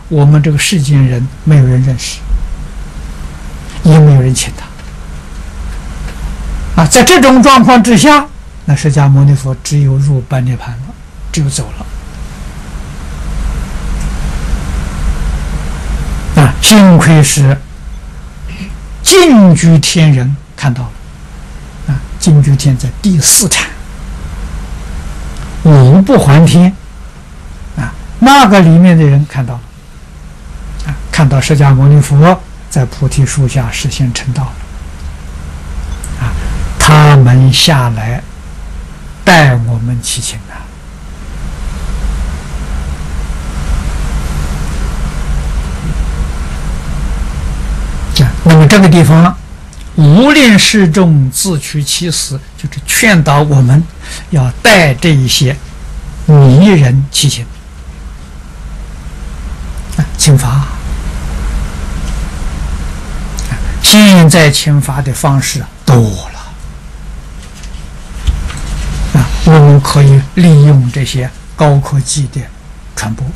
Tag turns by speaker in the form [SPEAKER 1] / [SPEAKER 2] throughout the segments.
[SPEAKER 1] 我们这个世间人没有人认识，也没有人请他。在这种状况之下，那释迦牟尼佛只有入般涅盘了，只有走了。幸亏是净居天人看到了。净居天在第4禅，五不还天。那个里面的人看到了。看到释迦牟尼佛在菩提树下实现成道了。他们下来带我们祈请那么这个地方无令示众自取其死，就是劝导我们要带这一些迷人祈请请法。现在请法的方式多了，我们可以利用这些高科技的传播。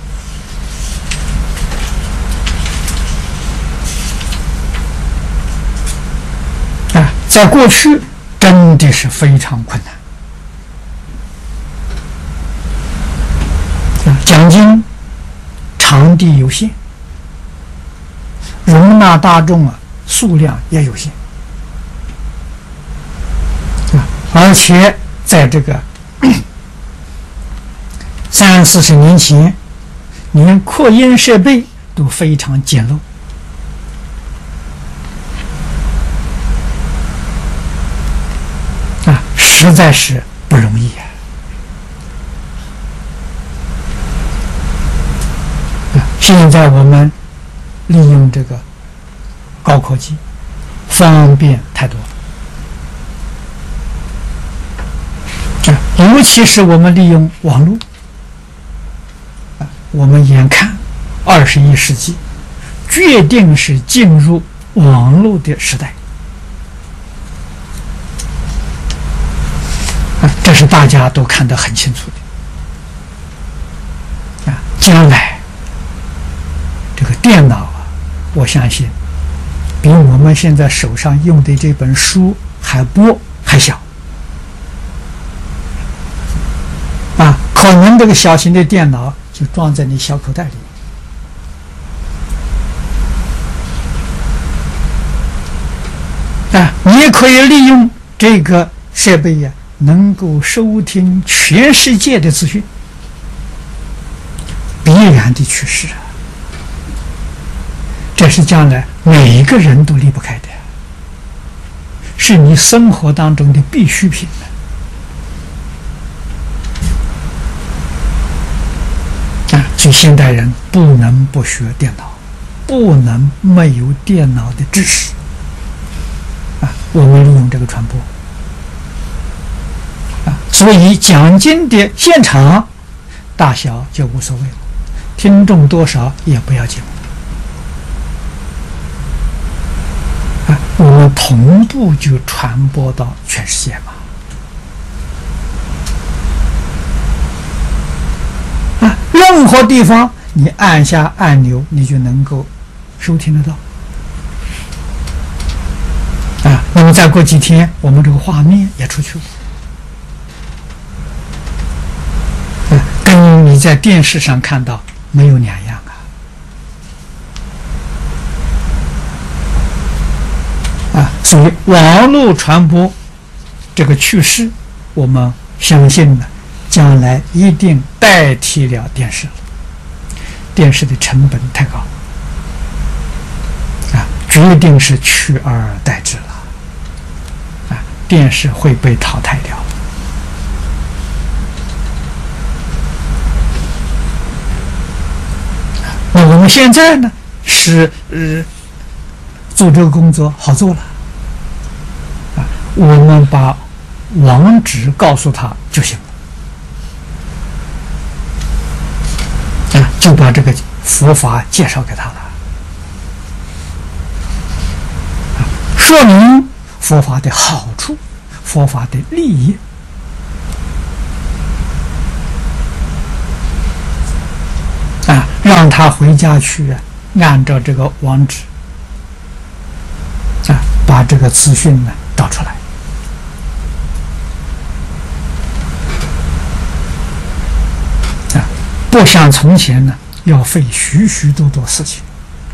[SPEAKER 1] 在过去真的是非常困难。讲经场地有限，容纳大众数量也有限，而且在这个30-40年前，连扩音设备都非常简陋。实在是不容易现在我们利用这个高科技，方便太多了。尤其是我们利用网络，我们眼看21世纪决定是进入网络的时代。这是大家都看得很清楚的。将来这个电脑我相信比我们现在手上用的这本书还薄还小。可能这个小型的电脑就装在你小口袋里。你也可以利用这个设备能够收听全世界的资讯，必然的趋势这是将来每一个人都离不开的，是你生活当中的必需品所以现代人不能不学电脑，不能没有电脑的知识我们利用这个传播所以讲经的现场大小就无所谓了，听众多少也不要紧我们同步就传播到全世界任何地方你按下按钮你就能够收听得到那么再过几天我们这个画面也出去了跟你在电视上看到没有两样所以网络传播这个趋势我们相信呢将来一定代替了电视，电视的成本太高决定是取而代之了电视会被淘汰掉那我们现在呢是做这个工作好做了我们把网址告诉他就行了就把这个佛法介绍给他了说明佛法的好处，佛法的利益让他回家去按照这个网址把这个资讯呢导出来。不像从前呢，要费许许多多事情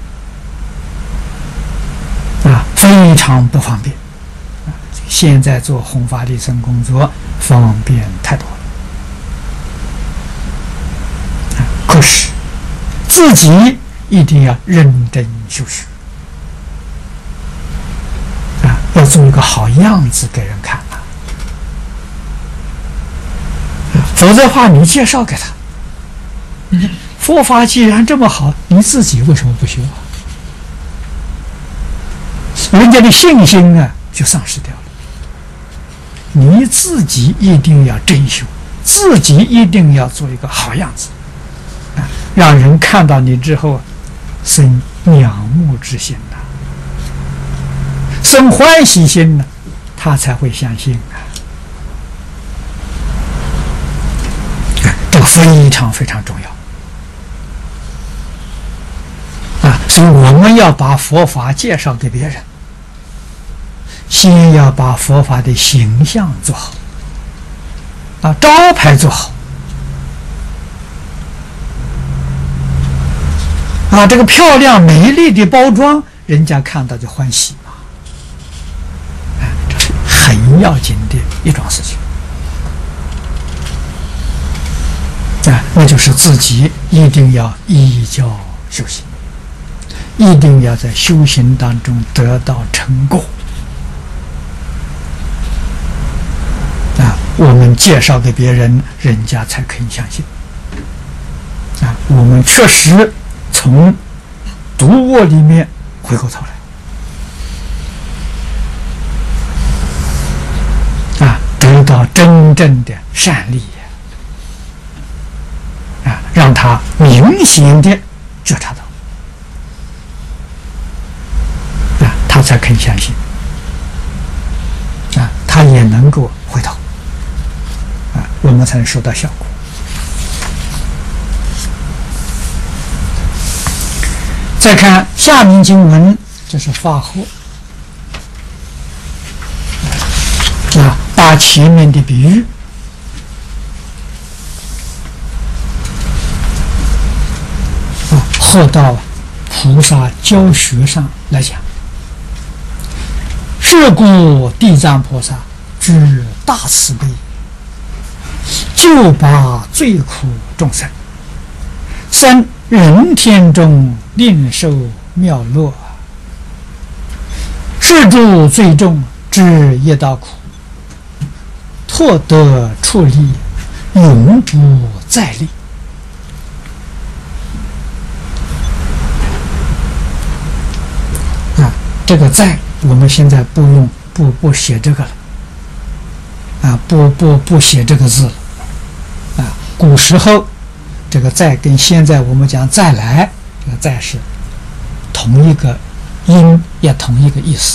[SPEAKER 1] 非常不方便现在做弘法利生工作方便太多了可是自己一定要认真修学要做一个好样子给人看否则的话你介绍给他佛法既然这么好，你自己为什么不修人家的信心就丧失掉了。你自己一定要真修，自己一定要做一个好样子让人看到你之后生仰慕之心生欢喜心他才会相信这个非常非常重要所以我们要把佛法介绍给别人，先要把佛法的形象做好招牌做好这个漂亮美丽的包装人家看到就欢喜嘛这是很要紧的一桩事情那就是自己一定要依教修行，一定要在修行当中得到成果我们介绍给别人，人家才肯相信我们确实从毒窝里面回过头来得到真正的善利让他明显的觉察到他才肯相信他也能够回头我们才能收到效果再看下面经文，这是法后把前面的比喻后到菩萨教学上来讲，是故地藏菩萨之大慈悲，救拔罪苦众生，生人天中令受妙乐，是诸罪众之业道苦，拓得处理，永不再立。这个在我们现在不用不写这个了不写这个字了古时候这个在跟现在我们讲再来，这个在是同一个音，也同一个意思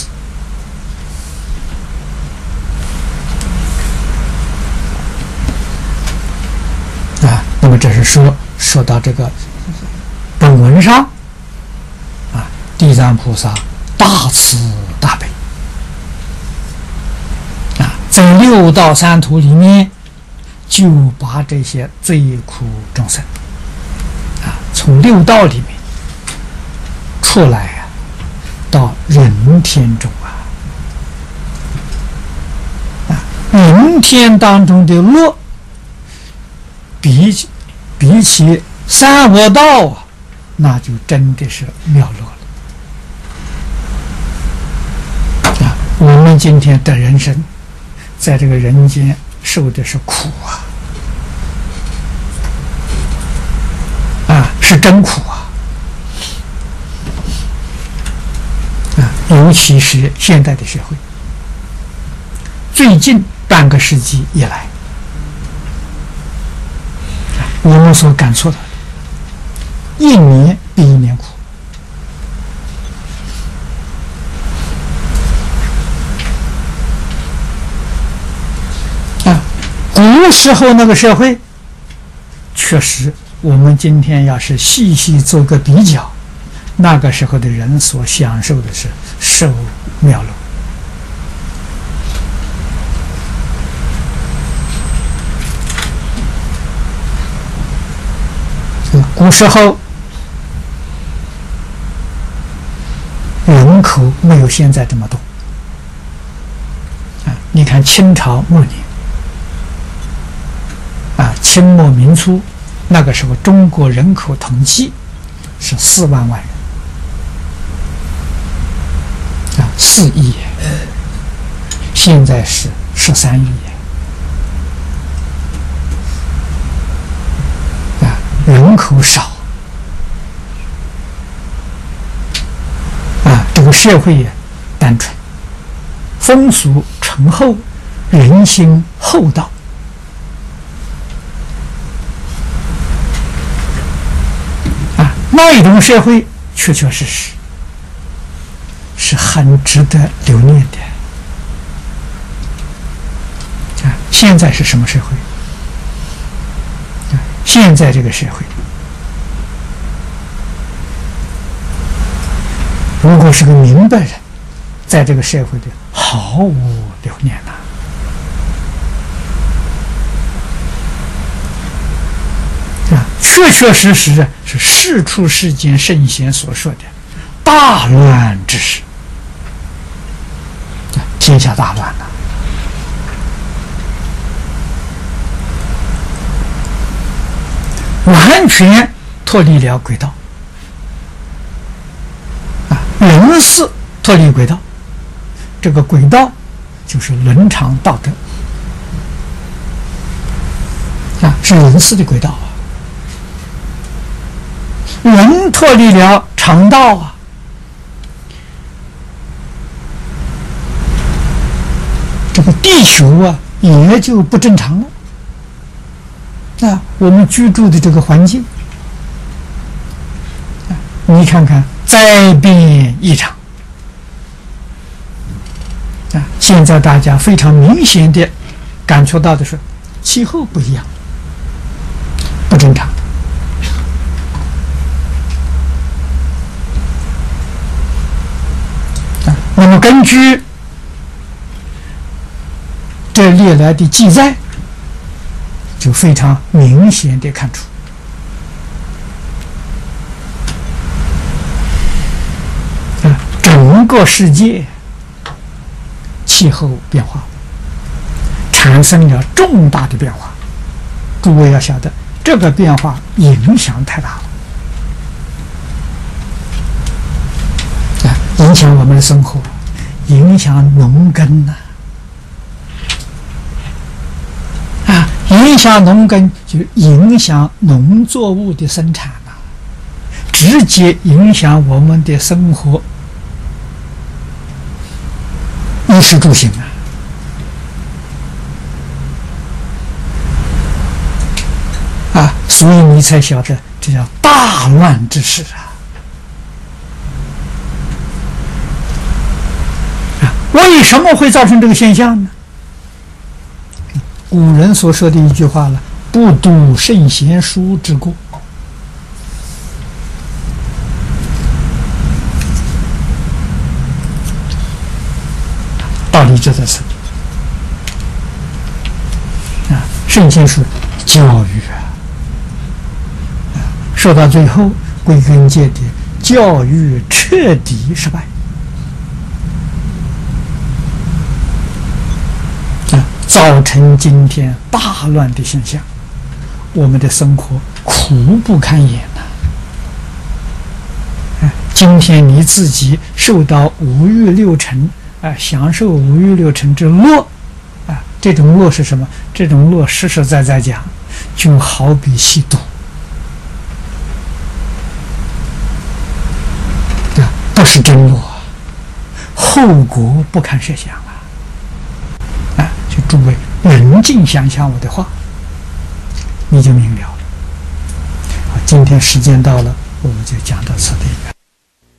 [SPEAKER 1] 那么这是说到这个本文上地藏菩萨大慈大悲在六道三途里面就把这些罪苦众生从六道里面出来到人天中人天当中的乐比起三恶道那就真的是妙乐了我们今天的人生在这个人间受的是苦是真苦尤其是现代的社会，最近半个世纪以来我们所感受到的一年比一年苦古时候那个社会确实我们今天要是细细做个比较，那个时候的人所享受的是寿妙乐。古时候人口没有现在这么多啊！你看清朝末年啊，清末民初那个时候，中国人口统计是4万万人啊，4亿，现在是13亿啊，人口少啊，这个社会也单纯，风俗淳厚，人心厚道。那一种社会确确实实是很值得留念的啊！现在是什么社会啊？现在这个社会，如果是个明白人，在这个社会里毫无留念呐。确确实实是世出世间圣贤所说的大乱之时，天下大乱了，完全脱离了轨道啊！人事脱离轨道，这个轨道就是伦常道德啊，是人事的轨道啊。人脱离了常道啊，这个地球啊也就不正常了啊！我们居住的这个环境啊，你看看灾变异常啊！现在大家非常明显的感触到的是，气候不一样，不正常。那么根据这历来的记载，就非常明显地看出整个世界气候变化产生了重大的变化。诸位要晓得，这个变化影响太大了影响我们的生活，影响农耕影响农耕就影响农作物的生产直接影响我们的生活衣食住行所以你才晓得这叫大乱之时为什么会造成这个现象呢？古人所说的一句话了：“不读圣贤书之过。”道理就在这里圣贤书教育说到最后，归根结底，教育彻底失败。造成今天大乱的现象，我们的生活苦不堪言今天你自己受到五欲六尘享受五欲六尘之乐这种乐是什么？这种乐实实在在讲，就好比吸毒不是真乐，后果不堪设想诸位冷静想想我的话，你就明了了。今天时间到了，我们就讲到此地。